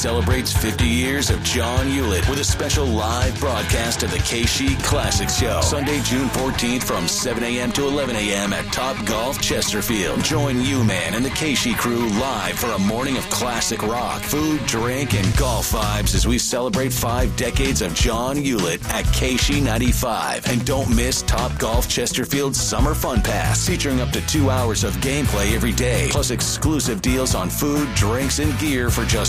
celebrates 50 years of John Hewlett with a special live broadcast of the KSHE Classic Show. Sunday, June 14th from 7 a.m. to 11 a.m. at Top Golf Chesterfield. Join U-Man and the KSHE crew live for a morning of classic rock, food, drink, and golf vibes as we celebrate 5 decades of John Hewlett at KSHE 95. And don't miss Top Golf Chesterfield's Summer Fun Pass, featuring up to 2 hours of gameplay every day, plus exclusive deals on food, drinks, and gear for just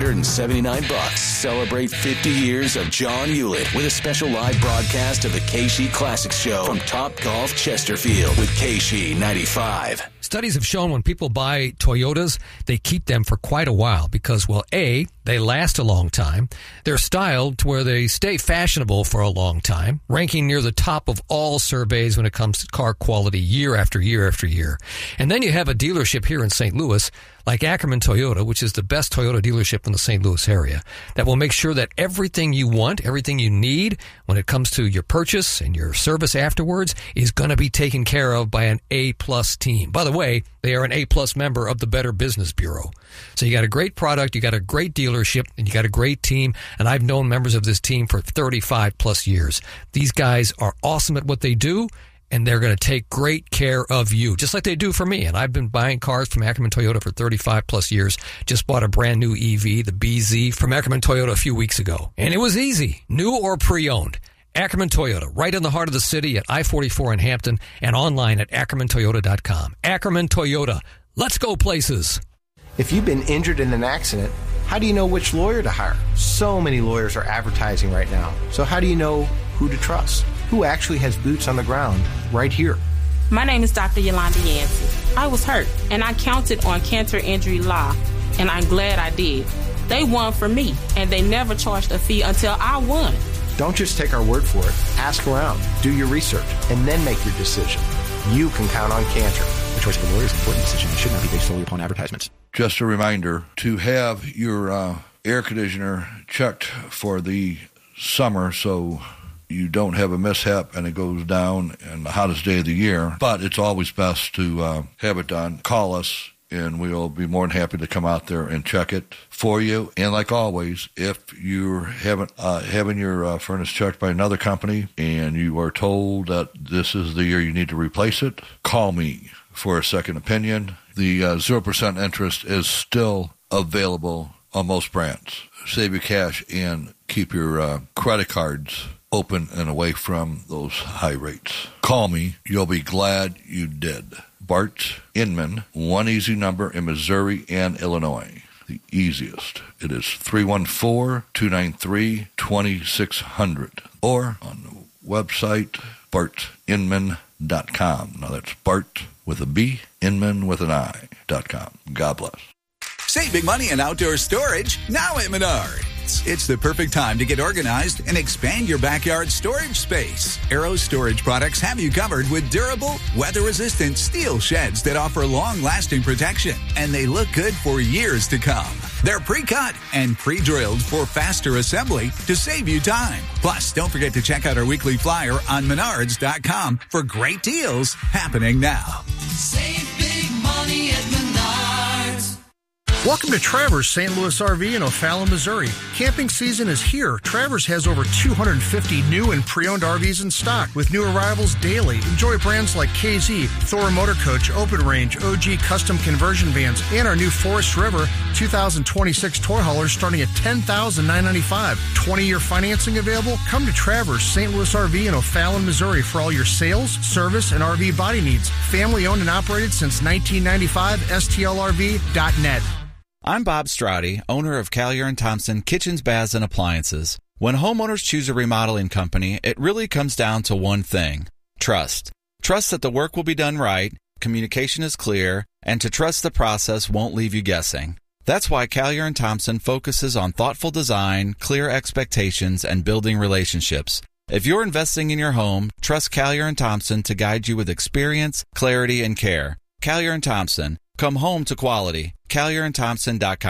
$179. Celebrate 50 years of John Hewlett with a special live broadcast of the KSHE Classic Show from Top Golf Chesterfield with KSHE 95. Studies have shown when people buy Toyotas, they keep them for quite a while because, well, A, they last a long time. They're styled to where they stay fashionable for a long time, ranking near the top of all surveys when it comes to car quality year after year after year. And then you have a dealership here in St. Louis like Ackerman Toyota, which is the best Toyota dealership in the St. Louis area, that will make sure that everything you want, everything you need when it comes to your purchase and your service afterwards is going to be taken care of by an A-plus team. By the way, they are an A-plus member of the Better Business Bureau. So you got a great product, you got a great dealership, and you got a great team, and I've known members of this team for 35-plus years. These guys are awesome at what they do, and they're going to take great care of you, just like they do for me. And I've been buying cars from Ackerman Toyota for 35-plus years. Just bought a brand-new EV, the BZ, from Ackerman Toyota a few weeks ago. And it was easy, new or pre-owned. Ackerman Toyota, right in the heart of the city at I-44 in Hampton, and online at ackermantoyota.com. Ackerman Toyota, let's go places. If you've been injured in an accident, how do you know which lawyer to hire? So many lawyers are advertising right now. So how do you know who to trust? Who actually has boots on the ground right here? My name is Dr. Yolanda Yancey. I was hurt, and I counted on Cantor Injury Law, and I'm glad I did. They won for me, and they never charged a fee until I won. Don't just take our word for it. Ask around, do your research, and then make your decision. You can count on Cantor. The choice of a lawyer is an important decision and should not be based solely upon advertisements. Just a reminder to have your air conditioner checked for the summer so you don't have a mishap and it goes down in the hottest day of the year. But it's always best to have it done. Call us, and we'll be more than happy to come out there and check it for you. And like always, if you're having your furnace checked by another company and you are told that this is the year you need to replace it, call me for a second opinion. The 0% interest is still available on most brands. Save your cash and keep your credit cards open and away from those high rates. Call me. You'll be glad you did. Bart Inman, one easy number in Missouri and Illinois. The easiest. It is 314-293-2600. Or on the website, bartinman.com. Now that's Bart with a B, Inman with an I.com. God bless. Save big money on outdoor storage now at Menards. It's the perfect time to get organized and expand your backyard storage space. Arrow Storage Products have you covered with durable, weather-resistant steel sheds that offer long-lasting protection, and they look good for years to come. They're pre-cut and pre-drilled for faster assembly to save you time. Plus, don't forget to check out our weekly flyer on Menards.com for great deals happening now. Save big money at Menards. Welcome to Travers St. Louis RV in O'Fallon, Missouri. Camping season is here. Travers has over 250 new and pre-owned RVs in stock with new arrivals daily. Enjoy brands like KZ, Thor Motor Coach, Open Range, OG Custom Conversion Vans, and our new Forest River 2026 toy haulers starting at $10,995. 20-year financing available? Come to Travers St. Louis RV in O'Fallon, Missouri for all your sales, service, and RV body needs. Family owned and operated since 1995. STLRV.net. I'm Bob Strati, owner of Callier & Thompson Kitchens, Baths, and Appliances. When homeowners choose a remodeling company, it really comes down to one thing: trust. Trust that the work will be done right, communication is clear, and to trust the process won't leave you guessing. That's why Callier & Thompson focuses on thoughtful design, clear expectations, and building relationships. If you're investing in your home, trust Callier & Thompson to guide you with experience, clarity, and care. Callier & Thompson. Come home to quality. CallierandThompson.com.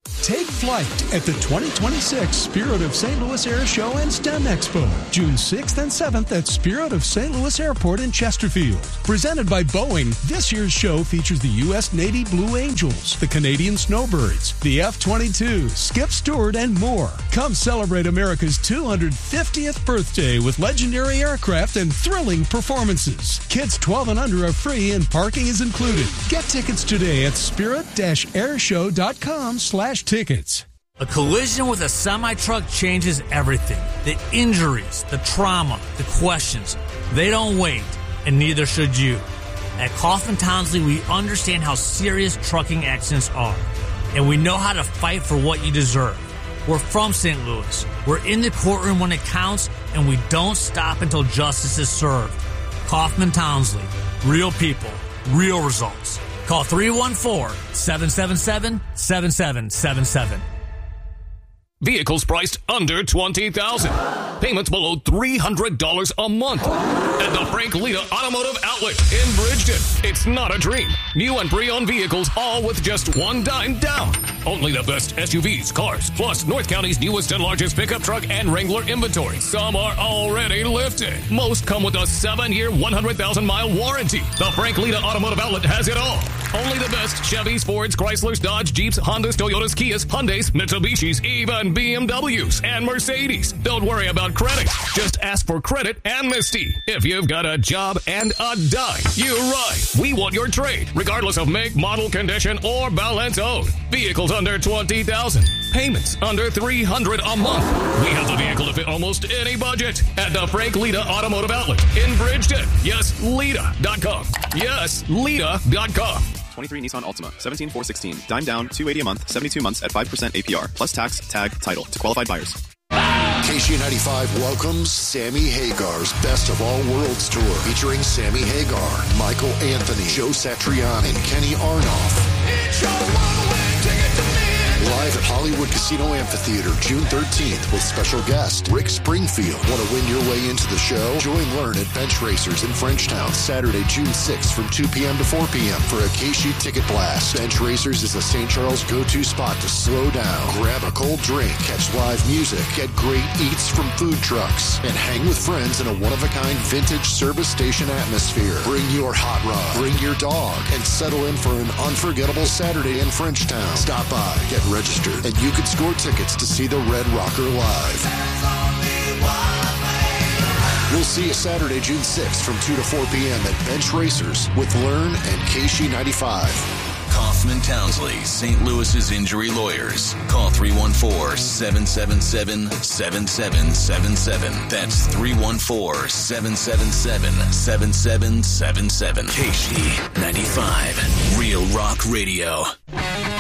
Take flight at the 2026 Spirit of St. Louis Air Show and STEM Expo, June 6th and 7th at Spirit of St. Louis Airport in Chesterfield. Presented by Boeing, this year's show features the U.S. Navy Blue Angels, the Canadian Snowbirds, the F-22, Skip Stewart, and more. Come celebrate America's 250th birthday with legendary aircraft and thrilling performances. Kids 12 and under are free and parking is included. Get tickets today at spirit-airshow.com/tickets. A collision with a semi-truck changes everything. The injuries, the trauma, the questions. They don't wait, and neither should you. At Kaufman Townsley, we understand how serious trucking accidents are, and we know how to fight for what you deserve. We're from St. Louis. We're in the courtroom when it counts, and we don't stop until justice is served. Kaufman Townsley. Real people. Real results. Call 314-777-7777. Vehicles priced under $20,000. Payments below $300 a month. At the Frank Lita Automotive Outlet in Bridgeton. It's not a dream. New and pre-owned vehicles, all with just $1 down. Only the best SUVs, cars, plus North County's newest and largest pickup truck and Wrangler inventory. Some are already lifted. Most come with a 7-year, 100,000-mile warranty. The Frank Lita Automotive Outlet has it all. Only the best Chevys, Fords, Chryslers, Dodge, Jeeps, Hondas, Toyotas, Kias, Hyundais, Mitsubishis, even BMWs and Mercedes. Don't worry about credit. Just ask for credit amnesty. If you've got a job and a dime, you're right. We want your trade, regardless of make, model, condition, or balance owed. Vehicles under $20,000. Payments under $300 a month. We have the vehicle to fit almost any budget at the Frank Lita Automotive Outlet in Bridgeton. Yes, Lita.com. Yes, Lita.com. 23 Nissan Altima, 17,416. Dime down, $280 a month, 72 months at 5% APR, plus tax, tag, title to qualified buyers. KC95 welcomes Sammy Hagar's Best of All Worlds Tour, featuring Sammy Hagar, Michael Anthony, Joe Satriani, and Kenny Arnoff. It's your one-way ticket to me. Live at Hollywood Casino Amphitheater, June 13th, with special guest Rick Springfield. Want to win your way into the show? Join Learn at Bench Racers in Frenchtown, Saturday, June 6th from 2 p.m. to 4 p.m. for a KC Ticket Blast. Bench Racers is a St. Charles go-to spot to slow down, grab a cold drink, catch live music, get great eats from food trucks, and hang with friends in a one-of-a-kind vintage service station atmosphere. Bring your hot rod, bring your dog, and settle in for an unforgettable Saturday in Frenchtown. Stop by, get registered, and you can score tickets to see the Red Rocker live. We'll see you Saturday, June 6th from 2 to 4 p.m. at Bench Racers with Learn and KC95. Kaufman Townsley, St. Louis's injury lawyers. Call 314-777-7777. That's 314-777-7777. KC95, Real Rock Radio.